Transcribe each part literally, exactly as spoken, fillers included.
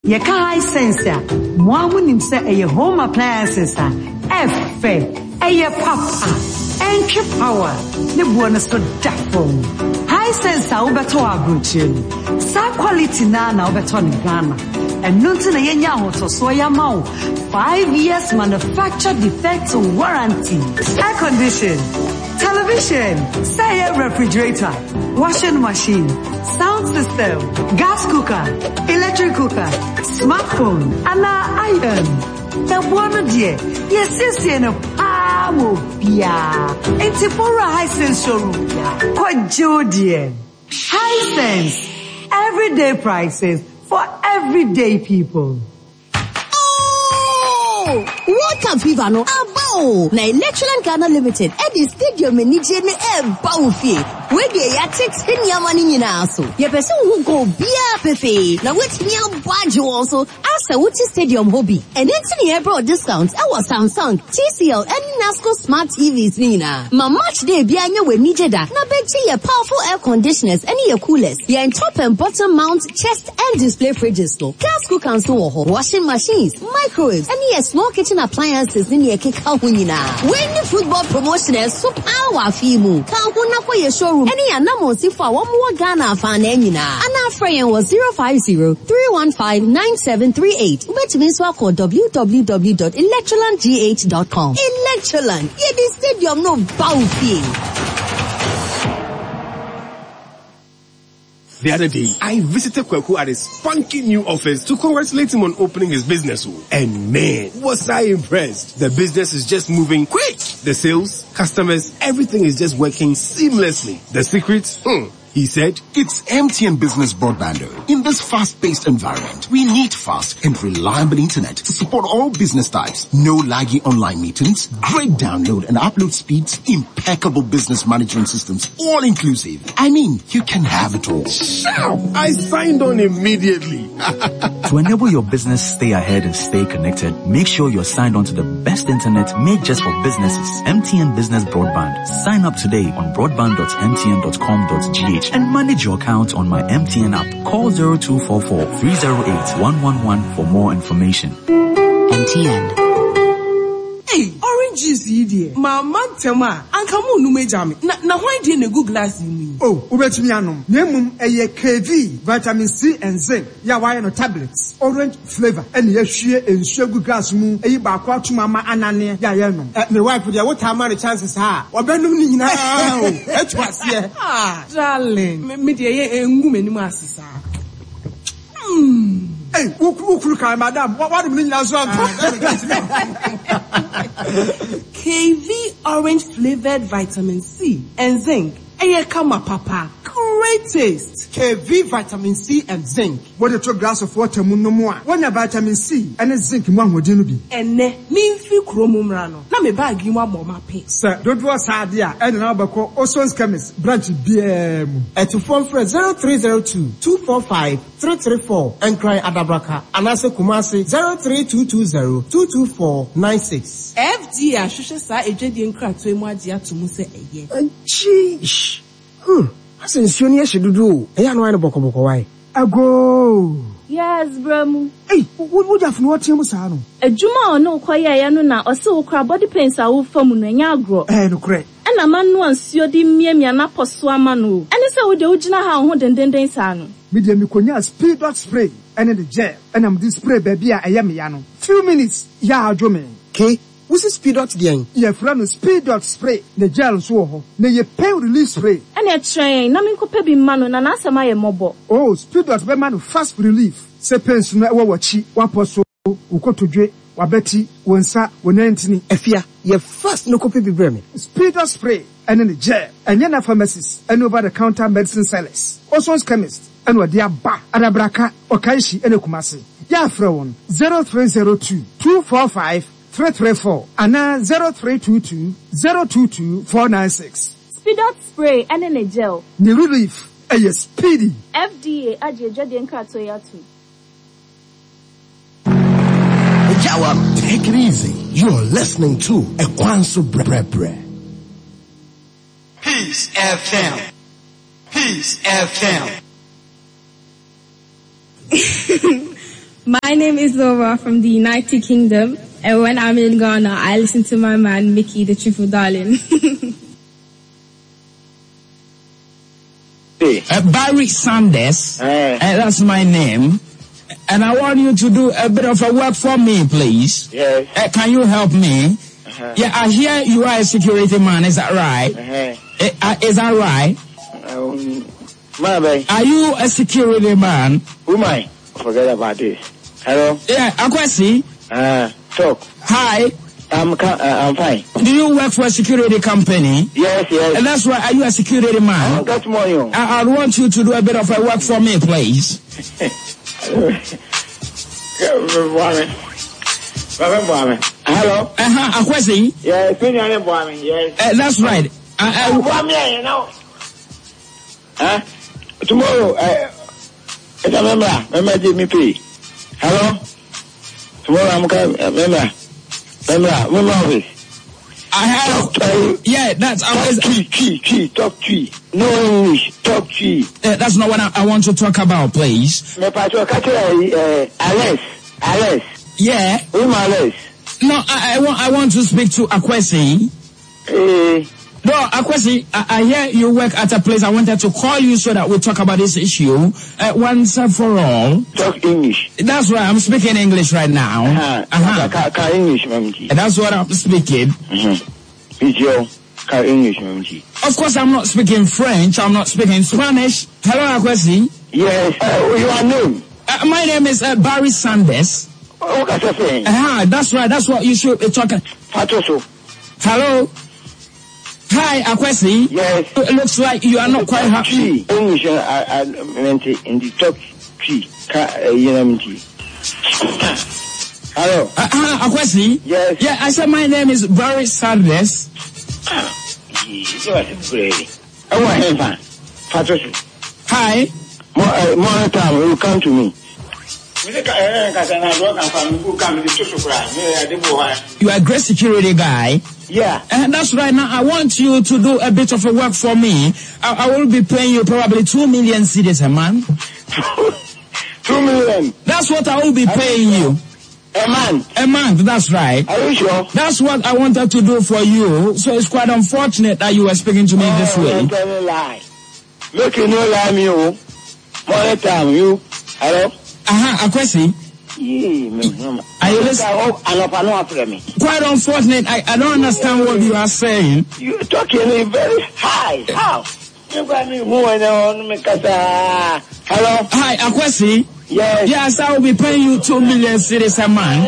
Yeka Hisense a mo amunim se eye home appliances a efe eye papa entry power ne buono so dafom Hisense a ubeto abrochie sa quality na na ubeto ne Ghana eno nti na yenya hotoso ya mawo five years manufacture defect warranty air condition television say refrigerator washing machine sound system gas cooker electric cooker smartphone and iron the one dear yes yes no power bia Etipora Hisense showroom kwajo dear Hisense everyday prices for everyday people. Water fever no abao na Electroland Ghana Limited at the stadium ni je ne e bawo fie we dey ya six nyama ni nyina so ye person who go bia pefe na wetimi abage won so asa wuti stadium hobby and then e bro discounts e was Samsung T C L and Nasco smart T Vs ni na ma match day bia nya we ni jeda na beti ye powerful air conditioners and ye coolers ye top and bottom mount chest and display fridges so gas cookers so washing machines microwaves and ye small kitchen appliances in your keka hunina. When the football promotion is so power fimu. Kahuna for your showroom. Any anamo si for one more Ghana fan enina. And our friend was zero five zero three one five nine seven three eight. Which means we call w w w dot electroland g h dot com. Electroland. Yeah, the stadium no bounty. The other day, I visited Kweku at his funky new office to congratulate him on opening his business. And man, was I impressed. The business is just moving quick. The sales, customers, everything is just working seamlessly. The secret? Hmm. He said, it's M T N Business Broadband. In this fast-paced environment, we need fast and reliable internet to support all business types. No laggy online meetings, great download and upload speeds, impeccable business management systems, all inclusive. I mean, you can have it all. Shout! I signed on immediately. To enable your business stay ahead and stay connected, make sure you're signed on to the best internet made just for businesses. M T N Business Broadband. Sign up today on broadband dot m t n dot com dot g h and manage your account on my M T N app. Call zero two four four three zero eight one one one for more information. M T N. Hey, orange juice idie. Mama tema, anka mu nu meja me. Na na why dey na good glass you? Oh, ubetumi anom. Na emum eye K V, vitamin C and zinc. Ya why no tablets. Orange flavor. Ene ye hwie ensuo good glass mu. Eyi ba kwa tuma ma anane ya ye no. Eh, me wife dey what am the chances ha? Obenum ni nyina o. Etu ase. Ah, darling. Me me dey ye engu mani mu asesa. Hmm. Hey, ukuru ka madam. What do you mean as well? K V orange flavored vitamin C and zinc. Eye kama papa. Great taste. K V vitamin C and zinc. What a two glass of water mu no more. One vitamin C and zinc mu anhodi no bi. Ene mi mfi kromo mra no. Na me bag yi wa mo ma pe. Sir, don't was hard there. And now bako Oson's chemist branch B M. At phone for zero three zero two two four five three three four and cry Adabraka. Anase Kumasi zero three two two zero two two four nine six. F D a hwehwe sa ejwadi nkra to emu ade atomu se eye. Jeez. Hmm. As in Sonia should do. I am one boko boko why. Ago. Yes, Bramu. Hey, what would have no team sano? A Juma no kwaya yano na oso ukra body pains a wo famu no nyagro. Eh no kre. And a man no ansuo di miamia na poswa manu. And say wo de ugina ha ho dendenden sano. Media mi konya speed dot spray and the gel. And I'm this spray baby a yam yano. Few minutes ya adwome. Okay. What's the speed dot again? Yeah, from speed dot spray. The gel so ho. Na ye pain relief spray. And a train na min ko pe bi manu na na asama ye mobo. Oh, speed dot be manu fast relief. Se pains no e wo wachi, wa poso, ukotodwe, wa beti, wonsa, wonantini. Efia, ye fast no ko pe bi breme. Speed dot spray and then the gel. And yana pharmacists and over the counter medicine sellers. Oson's chemist and what dia ba Adabraka Okaishi and Kumasi. Ya frewon zero three zero two two four five three three four and now zero three two two zero two two four nine six. Speed dot spray and then a gel. The relief a speedy. F D A aje jadi nkra to ya tu. Take it easy. You're listening to Ekwansu Bre Bre. Peace F M. Peace F M. My name is Zora from the United Kingdom, and when I'm in Ghana, I listen to my man, Mickey, the Truthful Darling. uh, Barry Sanders, uh, uh, that's my name, and I want you to do a bit of a work for me, please. Yes. Uh, can you help me? Uh-huh. Yeah, I hear you are a security man, is that right? Uh-huh. Uh, uh, is that right? Um, my are you a security man? Who am I? Forget about this. Hello? Yeah, Akwesi. Uh, talk. Hi. I'm, uh, I'm fine. Do you work for a security company? Yes, yes. And that's right. Are you a security man? I got money. I, I want you to do a bit of a work for me, please. Hello? Uh-huh, Akwesi? Yes, yes. Uh, that's right. I, I, you know. Huh? Tomorrow, uh, it's a member. Member give me pay. Hello? Tomorrow I'm coming. Member. Member. Member office. I have. Talk to, yeah, that's. Talk tree, tree, tree. Talk tree. No English. Talk tree. Uh, that's not what I, I want to talk about, please. Me pato catch uh, Alice. Alice. Yeah. Who's Alice? No, I, I want. I want to speak to Akwesi. Eh. No, Akwesi, I, I hear you work at a place. I wanted to call you so that we talk about this issue uh, once and for all. Talk English. That's right. I'm speaking English right now. Uh-huh. Uh-huh. Ka, ka English, mamji. That's what I'm speaking. Mm-hmm. Video. Ka English, mamji. Of course, I'm not speaking French. I'm not speaking Spanish. Hello, Akwesi. Yes. Uh, your name? Uh, my name is uh, Barry Sanders. Oh, what are you saying? Uh-huh. That's right. That's what you should be talking. Patoso. Hello. Hi, Akwesi. Yes. It looks like you are not quite happy. English, I, I meant in the top tree. You know, hello. Uh, uh, Akwesi? Yes. Yeah, I said my name is Barry Sanders. You are great. Oh, I am fine. Hi. More, uh, more time, you come to me. You are a great security guy. Yeah. And that's right. Now I want you to do a bit of a work for me. I, I will be paying you probably two million cedis a month. Two million? That's what I will be paying you. A month? A month, that's right. Are you sure? That's what I wanted to do for you. So it's quite unfortunate that you were speaking to me oh, this way. Don't tell me lie. Look, you know lie me, oh. More time, you. Hello? Uh-huh, Akwesi. Yeah, are you listening? Quite unfortunate. I, I don't understand what you are saying. You're talking very high. How? Hello? Hi, Akwesi. Yes. Yes, I will be paying you two million cedis a month.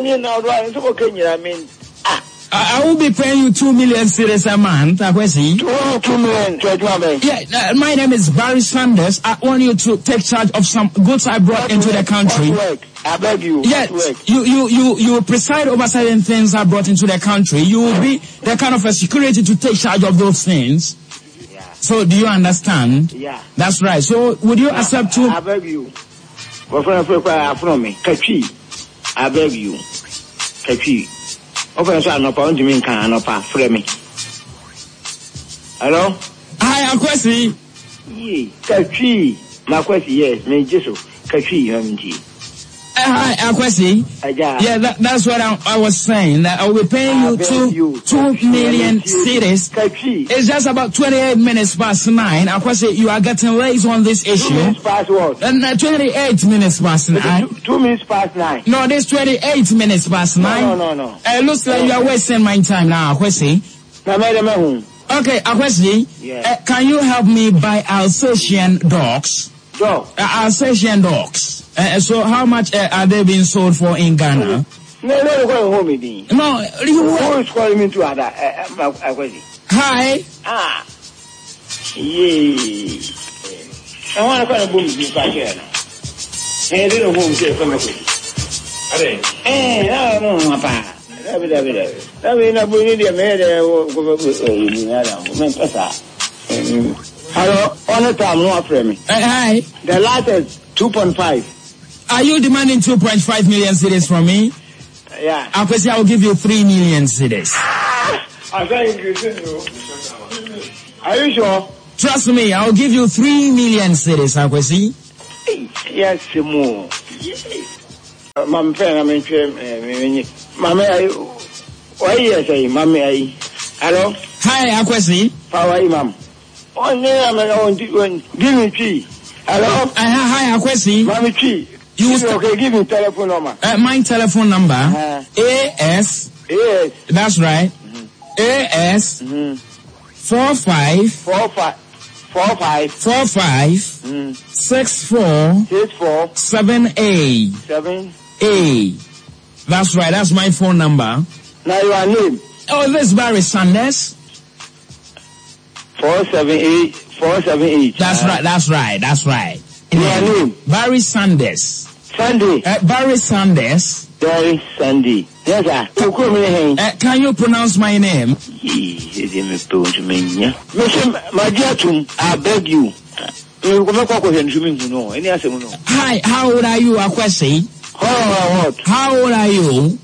I, I will be paying you two million cedis a month, Akwesi. Two, two million. Yeah, uh, my name is Barry Sanders. I want you to take charge of some goods I brought what into work? the country. What work? I beg you. Yes, you, you, you, you preside over certain things I brought into the country. You will be the kind of a security to take charge of those things. Yeah. So, do you understand? Yeah. That's right. So, would you accept to? I beg you. I beg you. Kachi. Open so no pa undimi kan no pa frɛ me. Hello? Hi, Akwesi. Ye, Kachi. My question, yes, me Jesu. Kachi, hamji. Uh, hi, Akwesi. Yeah, that, that's what I, I was saying. That I will be paying you two, you. two million cedis. It's just about twenty-eight minutes past nine. Akwesi, you are getting late on this issue. Two minutes past what? And uh, twenty-eight minutes past nine. Two, two minutes past nine. No, this twenty-eight minutes past nine. No, no, no, no. Uh, it looks like no. You are wasting my time now, Akwesi. Okay, Akwesi. Yeah. Uh, can you help me buy Alsatian dogs? Dog. Uh, Alsatian dogs. Uh, so how much uh, are they being sold for in Ghana? No, no, no, home meeting. No, you who is calling me to other? Uh, uh, Hi. Ah. Yeah. I want to call a boom to back here. Hey, they don't home to come again. Eh, no, no, my pa. David, David, David. David, I bring the mayor. Hello, on the time, no after me. Hi. The last is two point five. Are you demanding two point five million cedis from me? Yeah. Akwesi, I will give you three million cedis. I Are you sure? Trust me, I will give you three million cedis, Akwesi. Yes, more. Mam friend, I'm in Mamma, why you say, Mammy? Hello? Hi, Akwesi. How are you, ma'am? Oh, no, I'm going to give me tea. Hello? Uh, hi, Akwesi. Mammy tea. You st- okay, give me telephone number. Uh, my telephone number. Uh-huh. A S. A S. That's right. Mm-hmm. A S. Mm-hmm. Four five. Four five. Four five. Four five. Mm. Six four. Six four. Seven A. Seven. A. That's right. That's my phone number. Now your name. Oh, this is Barry Sanders. Four seven eight. Four seven eight. That's uh, right. That's right. That's right. Your name. Barry Sanders. Sunday. Uh, Barry Sanders. Barry Sunday. Yes, sir. Uh, can you pronounce my name? I beg you. Hi, how old are you, Akwesi? What? How old are you?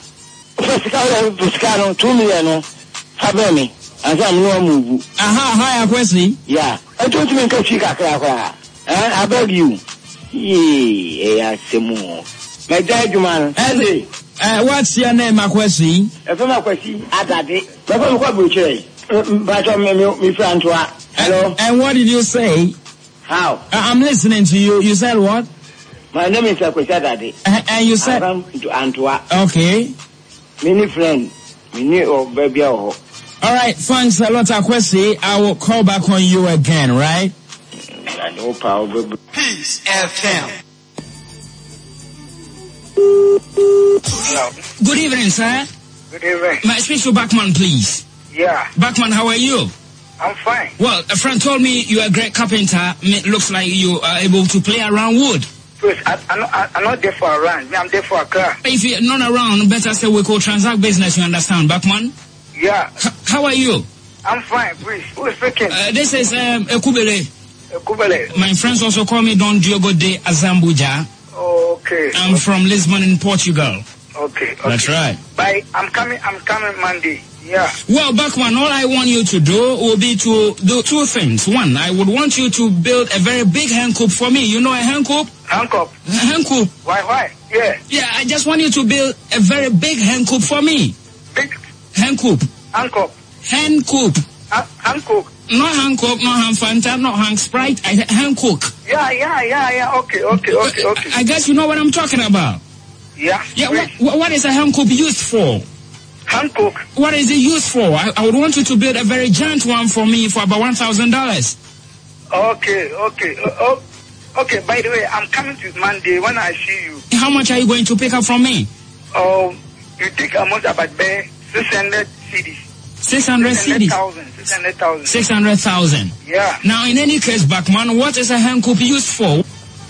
Two million. Have me. Aha, hi, Akwesi. Yeah. I told you I beg you. Yeah, Semo. My dad, man. Uh, what's your name, Akwesi? If I'm Akwesi, I got it. But I'm going to but I'm my friend. Hello. And what did you say? How? Uh, I'm listening to you. You said what? My name is Akwesi Daddy. Uh, and you said? I'm to Antwa. Okay. Many friend. Many or baby. All right. Thanks a lot, Akwesi. I will call back on you again, right? I know power. Peace F M. Hello. Good evening, sir. Good evening. May I speak to Bachman, please? Yeah. Bachman, how are you? I'm fine. Well, a friend told me you're a great carpenter. It looks like you are able to play around wood. Please, I, I'm, not, I'm not there for a run. I'm there for a car. If you're not around, better say we could transact business, you understand, Bachman? Yeah. H- how are you? I'm fine, please. Who is speaking? Uh, this is um, Ekubele. Ekubele. My friends also call me Don Diogo de Azambuja. Oh, okay. I'm okay. from Lisbon in Portugal. Okay, okay. That's right. Bye. I'm coming, I'm coming Monday. Yeah. Well, Bachman, all I want you to do will be to do two things. One, I would want you to build a very big hand coop for me. You know a hand coop? Hand coop? Hand coop. Why, why? Yeah. Yeah, I just want you to build a very big hand coop for me. Big? Hand coop. Hand coop. Hand coop. Uh, hand cook. Not hand cook, not hand Fanta, not hand Sprite, I, hand cook. Yeah, yeah, yeah, yeah. Okay, okay, okay, okay. I, I guess you know what I'm talking about. Yeah. Yeah. What, what is a hand coop used for? Hand cook. What is it used for? I, I would want you to build a very giant one for me for about one thousand dollars. Okay, okay, uh, oh, okay. By the way, I'm coming to Monday. When I see you, how much are you going to pick up from me? Oh, um, you take a month about there six hundred C Ds. Six hundred C Ds. Six hundred thousand. Six hundred thousand. Yeah. Now, in any case, Bachman, what is a hand coop used for?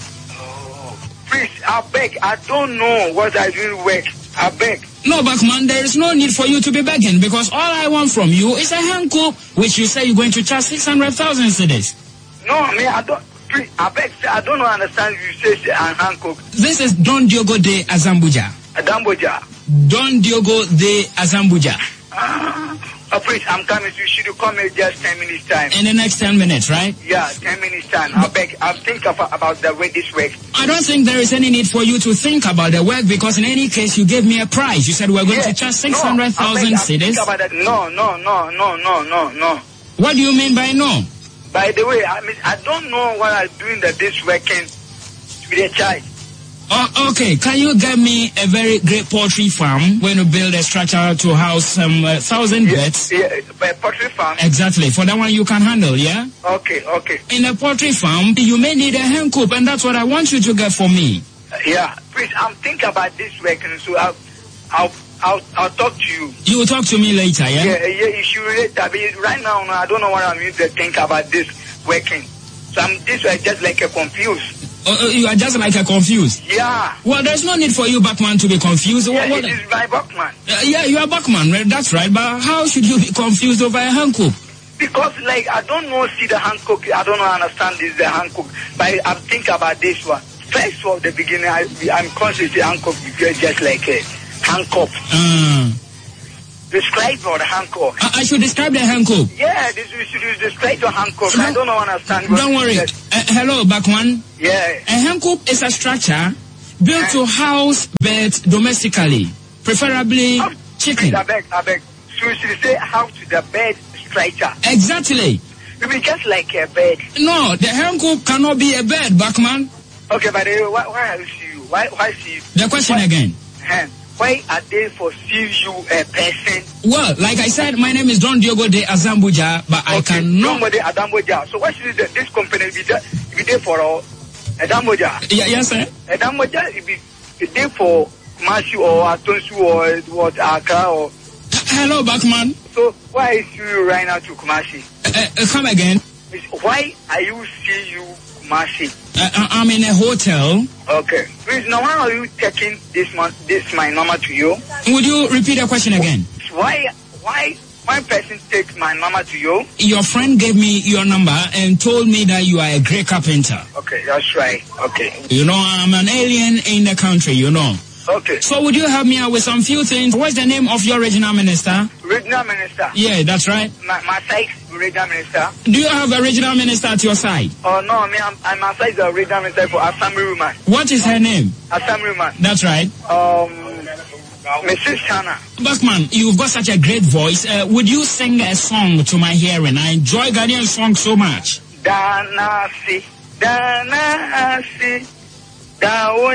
Oh, please, I beg. I don't know what I do work. I beg. No, Bachman, there is no need for you to be begging because all I want from you is a hand coop, which you say you're going to charge six hundred thousand C Ds. No, me, I don't. Please, I beg. I don't understand you say a hand coop. This is Don Diogo de Azambuja. Azambuja. Don Diogo de Azambuja. Ah. Oh, please, I'm coming. You should come in just ten minutes time. In the next ten minutes, right? Yeah, ten minutes time. I beg. I'll think of, about the way this works. I don't think there is any need for you to think about the work because in any case, you gave me a price. You said we're going yeah. to charge six hundred thousand no, C Ds. No, no, no, no, no, no, no. What do you mean by no? By the way, I mean, I don't know what I'm doing that this working to be a child. Oh, okay. Can you get me a very great poultry farm when you build a structure to house some uh, thousand birds? Yeah, yeah, a poultry farm. Exactly. For that one you can handle, yeah? Okay, okay. In a poultry farm, you may need a hen coop, and that's what I want you to get for me. Uh, yeah, please. I'm thinking about this working, so I'll, I'll, I'll, I'll talk to you. You will talk to me later, yeah? Yeah, yeah. You should later. But right now, I don't know what I'm going to think about this working. So I'm this way just like a confused. Uh, you are just like a confused. Yeah. Well, there's no need for you, Bachman, to be confused. Yeah, what, what, it is my Bachman. Uh, yeah, you are Bachman, right? That's right. But how should you be confused over a hand cook? Because, like, I don't know, see the hand cook. I don't know, understand this, the hand cook. But I'm thinking about this one. First from the beginning, I, I'm conscious the hand cook is just like a hand cook. Uh. Describe for the hand cook. I, I should describe the hand cook. Yeah, this we should describe the hand cook. I don't know understand. Don't worry. Uh, hello, Bachman. Yeah. A hand coop is a structure built to house birds domestically, preferably how, chicken. I beg, I beg. So you should say how to the bird structure. Exactly. You be just like a bird. No, the hen cook cannot be a bird, Bachman. Okay, but uh, why, why I see you? Why, why see you? The question why, again. Hen, why are they for see you a person? Well, like I said, my name is Don Diogo de Azambuja, but okay. I cannot. Don Diogo de Azambuja. So what should this, this company be there, be there for uh, Azambuja? Yeah, yes, sir. Azambuja be, be there for Mashu or Atonsu or what Accra or. Hello, Bachman. So why is you right now to Kumasi? Uh, uh, come again. Why are you see you Kumasi? Uh, I'm in a hotel. Okay. Please, now why are you taking this man, this my number to you? Would you repeat the question again? Why, why, one person take my number to you? Your friend gave me your number and told me that you are a great carpenter. Okay, that's right. Okay. You know, I'm an alien in the country, you know. Okay. So would you help me out with some few things? What's the name of your regional minister? Regional minister? Yeah, that's right. My, my side, regional minister. Do you have a regional minister at your side? Oh, no, I mean, I'm, I'm outside the regional minister for Assembly woman. What is her name? Assembly woman. That's right. Um, Missus Chana. Bachman, you've got such a great voice. Uh, would you sing a song to my hearing? I enjoy Ghanaian songs so much. Danasi, Danasi. No,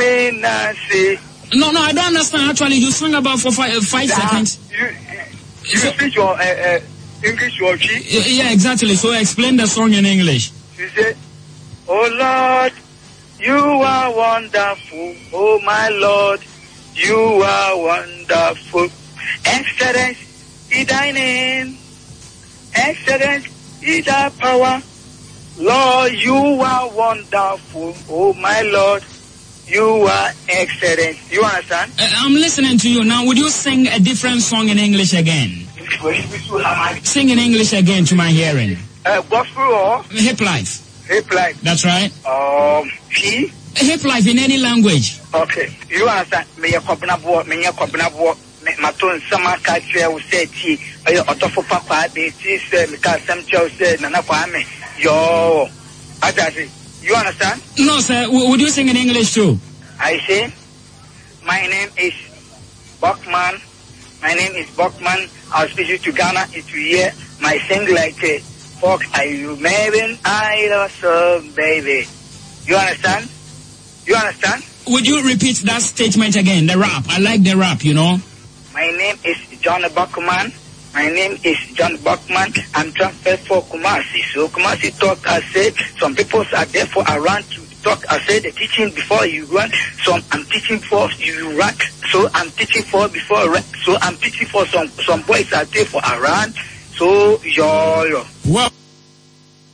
no, I don't understand. Actually, you sing about for five, uh, five that, seconds. You, you so, speak your uh, uh, English or G? Yeah, exactly. So explain the song in English. You say, "Oh Lord, you are wonderful. Oh my Lord, you are wonderful. Excellent is thy name. Excellent is thy power. Lord, you are wonderful. Oh, my Lord, you are excellent." You understand? Uh, I'm listening to you. Now, would you sing a different song in English again? Sing in English again to my hearing. Uh, gospel or? Hip life. Hip life. That's right. Um, he? Hip life in any language. Okay. You understand? Me a kobna bo, me a kobna bo. Maton sama kache u se ti. Ayo otofo papa be ti se me ka sam che u se nana kwa me. Yo, Adasi, you understand? No, sir. W- would you sing in English too? I say, my name is Bachman. My name is Bachman. I'll speak you to Ghana. It will hear my sing like a folk. Are you maybe I love so baby? You understand? You understand? Would you repeat that statement again? The rap. I like the rap, you know. My name is John Bachman. My name is John Bachman. I'm transferred for Kumasi. So Kumasi talk, I said, some people are there for around to talk. I said the teaching before you run. So I'm teaching for you run. So I'm teaching for before run. So I'm teaching for some, some boys are there for around. So yo yo. Well.